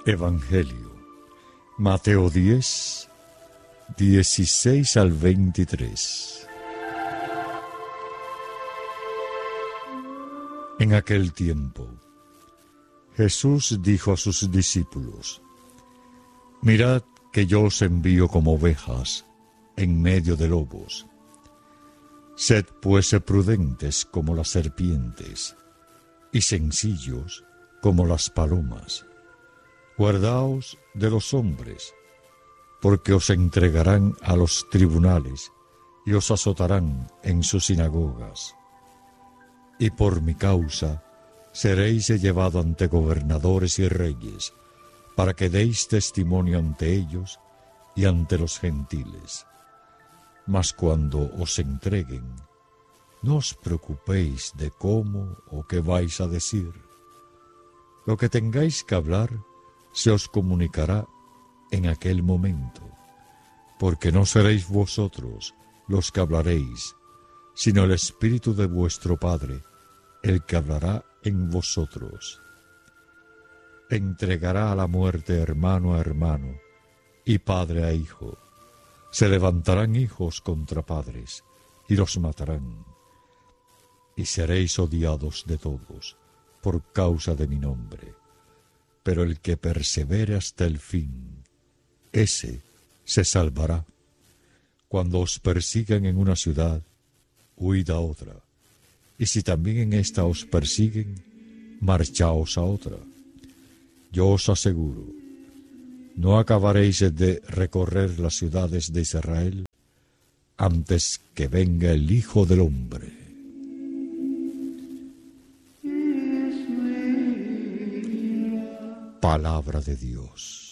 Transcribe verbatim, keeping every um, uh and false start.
Evangelio, Mateo diez, dieciséis al veintitrés. En aquel tiempo, Jesús dijo a sus discípulos: Mirad que yo os envío como ovejas en medio de lobos. Sed pues prudentes como las serpientes y sencillos como las palomas. Guardaos de los hombres, porque os entregarán a los tribunales y os azotarán en sus sinagogas. Y por mi causa seréis llevados ante gobernadores y reyes, para que deis testimonio ante ellos y ante los gentiles. Mas cuando os entreguen, no os preocupéis de cómo o qué vais a decir. Lo que tengáis que hablar se os comunicará en aquel momento, porque no seréis vosotros los que hablaréis, sino el Espíritu de vuestro Padre, el que hablará en vosotros. Entregará a la muerte hermano a hermano, y padre a hijo. Se levantarán hijos contra padres, y los matarán. Y seréis odiados de todos, por causa de mi nombre. Pero el que persevere hasta el fin, ese se salvará. Cuando os persigan en una ciudad, huid a otra. Y si también en esta os persiguen, marchaos a otra. Yo os aseguro, no acabaréis de recorrer las ciudades de Israel antes que venga el Hijo del Hombre. Palabra de Dios.